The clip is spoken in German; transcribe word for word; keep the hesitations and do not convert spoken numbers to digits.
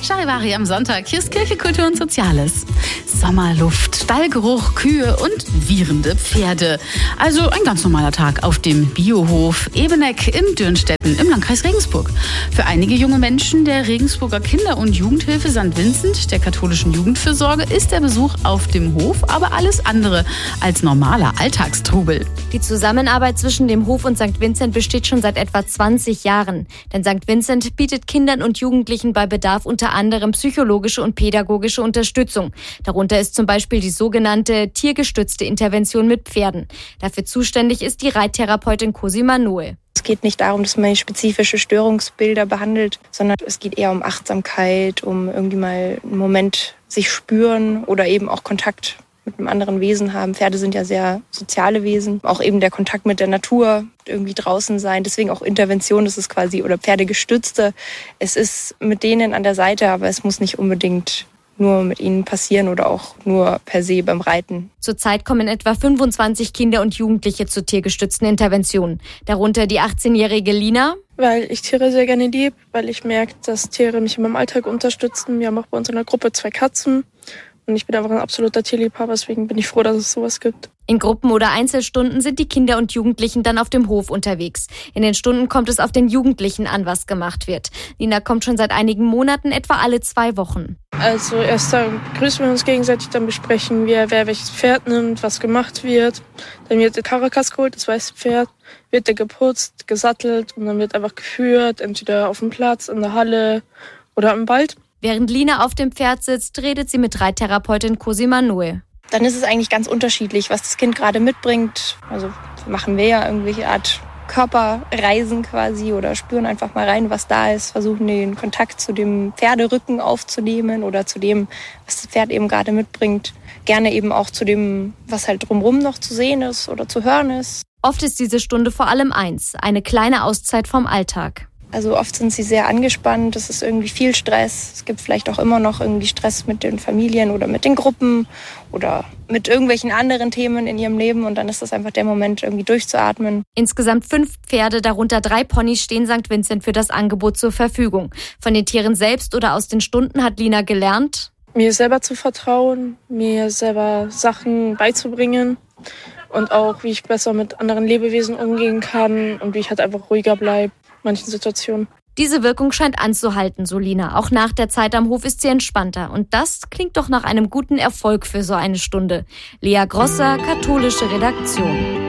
Charivari am Sonntag. Hier ist Kirche, Kultur und Soziales. Sommerluft, Stallgeruch, Kühe und wieherende Pferde. Also ein ganz normaler Tag auf dem Biohof Ebeneck in Dürnstetten im Landkreis Regensburg. Für einige junge Menschen der Regensburger Kinder- und Jugendhilfe Sankt Vincent, der katholischen Jugendfürsorge, ist der Besuch auf dem Hof aber alles andere als normaler Alltagstrubel. Die Zusammenarbeit zwischen dem Hof und Sankt Vincent besteht schon seit etwa zwanzig Jahren. Denn Sankt Vincent bietet Kindern und Jugendlichen bei Bedarf unter anderem psychologische und pädagogische Unterstützung. Darunter ist zum Beispiel die sogenannte tiergestützte Intervention mit Pferden. Dafür zuständig ist die Reittherapeutin Cosima Noe. Es geht nicht darum, dass man spezifische Störungsbilder behandelt, sondern es geht eher um Achtsamkeit, um irgendwie mal einen Moment sich spüren oder eben auch Kontakt mit einem anderen Wesen haben. Pferde sind ja sehr soziale Wesen. Auch eben der Kontakt mit der Natur, irgendwie draußen sein. Deswegen auch Intervention, das ist quasi, oder Pferdegestützte. Es ist mit denen an der Seite, aber es muss nicht unbedingt nur mit ihnen passieren oder auch nur per se beim Reiten. Zurzeit kommen etwa fünfundzwanzig Kinder und Jugendliche zur tiergestützten Intervention. Darunter die achtzehnjährige Lina. Weil ich Tiere sehr gerne liebe, weil ich merke, dass Tiere mich in meinem Alltag unterstützen. Wir haben auch bei uns in der Gruppe zwei Katzen. Und ich bin einfach ein absoluter Tierliebhaber, deswegen bin ich froh, dass es sowas gibt. In Gruppen- oder Einzelstunden sind die Kinder und Jugendlichen dann auf dem Hof unterwegs. In den Stunden kommt es auf den Jugendlichen an, was gemacht wird. Lina kommt schon seit einigen Monaten, etwa alle zwei Wochen. Also erst dann begrüßen wir uns gegenseitig, dann besprechen wir, wer welches Pferd nimmt, was gemacht wird. Dann wird der Karakas geholt, das weiße Pferd, wird der geputzt, gesattelt und dann wird einfach geführt, entweder auf dem Platz, in der Halle oder im Wald. Während Lina auf dem Pferd sitzt, redet sie mit Reittherapeutin Cosima Noe. Dann ist es eigentlich ganz unterschiedlich, was das Kind gerade mitbringt. Also machen wir ja irgendwelche Art Körperreisen quasi oder spüren einfach mal rein, was da ist, versuchen den Kontakt zu dem Pferderücken aufzunehmen oder zu dem, was das Pferd eben gerade mitbringt. Gerne eben auch zu dem, was halt drumherum noch zu sehen ist oder zu hören ist. Oft ist diese Stunde vor allem eins, eine kleine Auszeit vom Alltag. Also oft sind sie sehr angespannt, es ist irgendwie viel Stress. Es gibt vielleicht auch immer noch irgendwie Stress mit den Familien oder mit den Gruppen oder mit irgendwelchen anderen Themen in ihrem Leben. Und dann ist das einfach der Moment, irgendwie durchzuatmen. Insgesamt fünf Pferde, darunter drei Ponys, stehen Sankt Vincent für das Angebot zur Verfügung. Von den Tieren selbst oder aus den Stunden hat Lina gelernt, mir selber zu vertrauen, mir selber Sachen beizubringen und auch, wie ich besser mit anderen Lebewesen umgehen kann und wie ich halt einfach ruhiger bleibe. Manchen Situationen. Diese Wirkung scheint anzuhalten, so Lina. Auch nach der Zeit am Hof ist sie entspannter. Und das klingt doch nach einem guten Erfolg für so eine Stunde. Lea Grosser, katholische Redaktion.